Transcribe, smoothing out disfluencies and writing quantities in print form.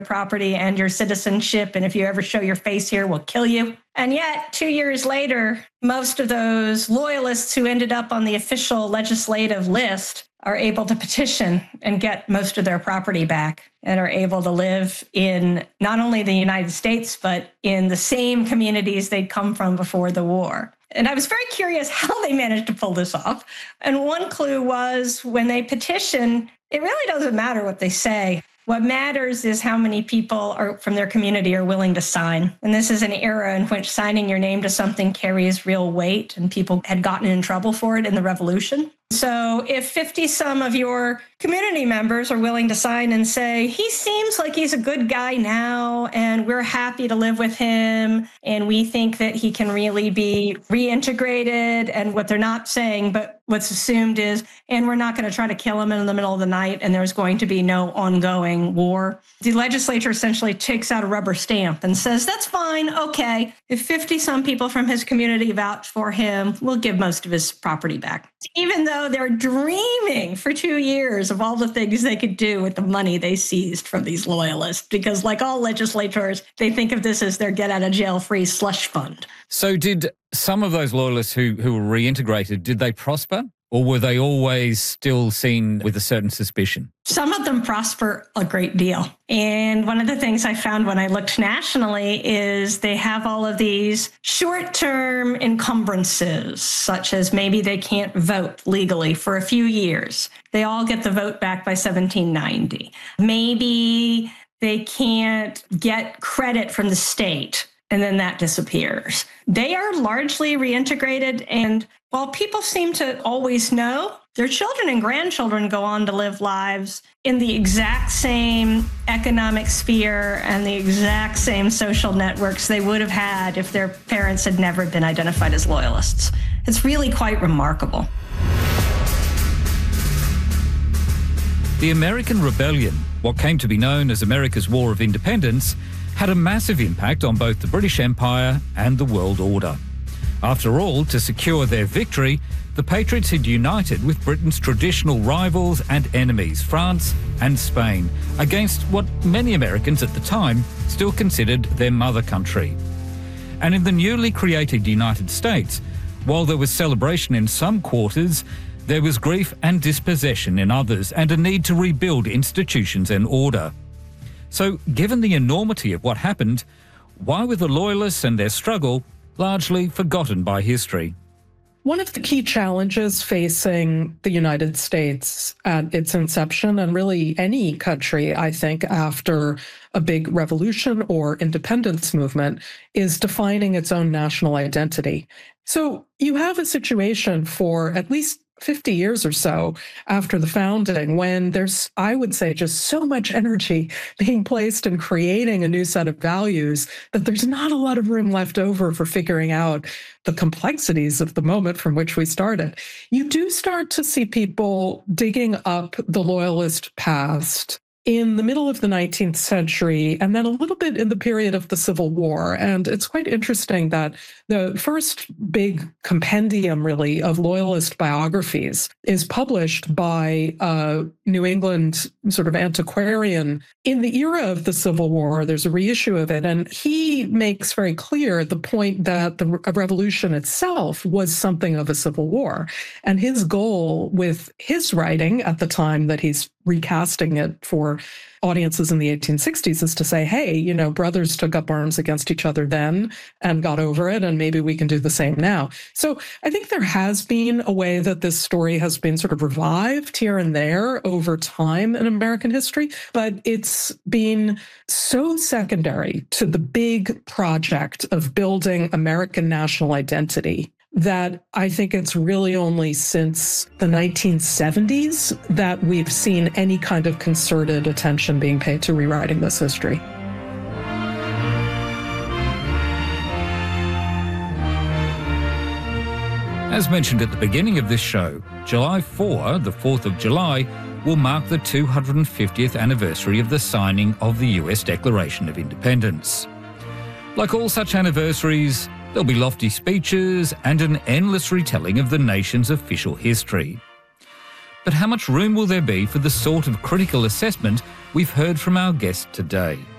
property and your citizenship. And if you ever show your face here, we'll kill you. And yet, 2 years later, most of those loyalists who ended up on the official legislative list are able to petition and get most of their property back and are able to live in not only the United States, but in the same communities they'd come from before the war. And I was very curious how they managed to pull this off. And one clue was when they petition, it really doesn't matter what they say. What matters is how many people from their community are willing to sign. And this is an era in which signing your name to something carries real weight, and people had gotten in trouble for it in the Revolution. So if 50-some of your community members are willing to sign and say, he seems like he's a good guy now, and we're happy to live with him, and we think that he can really be reintegrated, and what they're not saying, but what's assumed is, and we're not going to try to kill him in the middle of the night, and there's going to be no ongoing war. The legislature essentially takes out a rubber stamp and says, that's fine, okay. If 50-some people from his community vouch for him, we'll give most of his property back. Even though they're dreaming for 2 years of all the things they could do with the money they seized from these loyalists, because like all legislators, they think of this as their get-out-of-jail-free slush fund. So did some of those loyalists who were reintegrated, did they prosper? Or were they always still seen with a certain suspicion? Some of them prosper a great deal. And one of the things I found when I looked nationally is they have all of these short-term encumbrances, such as maybe they can't vote legally for a few years. They all get the vote back by 1790. Maybe they can't get credit from the state, and then that disappears. They are largely reintegrated, and while people seem to always know, their children and grandchildren go on to live lives in the exact same economic sphere and the exact same social networks they would have had if their parents had never been identified as loyalists. It's really quite remarkable. The American Rebellion, what came to be known as America's War of Independence, had a massive impact on both the British Empire and the world order. After all, to secure their victory, the Patriots had united with Britain's traditional rivals and enemies, France and Spain, against what many Americans at the time still considered their mother country. And in the newly created United States, while there was celebration in some quarters, there was grief and dispossession in others, and a need to rebuild institutions and order. So, given the enormity of what happened, why were the Loyalists and their struggle largely forgotten by history? One of the key challenges facing the United States at its inception, and really any country, I think, after a big revolution or independence movement, is defining its own national identity. So you have a situation for at least 50 years or so after the founding when there's, I would say, just so much energy being placed in creating a new set of values that there's not a lot of room left over for figuring out the complexities of the moment from which we started. You do start to see people digging up the Loyalist past in the middle of the 19th century, and then a little bit in the period of the Civil War. And it's quite interesting that the first big compendium, really, of Loyalist biographies is published by a New England sort of antiquarian in the era of the Civil War. There's a reissue of it, and he makes very clear the point that the revolution itself was something of a civil war. And his goal with his writing at the time that he's recasting it for audiences in the 1860s is to say, hey, you know, brothers took up arms against each other then and got over it, and maybe we can do the same now. So I think there has been a way that this story has been sort of revived here and there over time in American history, but it's been so secondary to the big project of building American national identity that I think it's really only since the 1970s that we've seen any kind of concerted attention being paid to rewriting this history. As mentioned at the beginning of this show, July 4, the 4th of July, will mark the 250th anniversary of the signing of the US Declaration of Independence. Like all such anniversaries, there'll be lofty speeches and an endless retelling of the nation's official history. But how much room will there be for the sort of critical assessment we've heard from our guest today?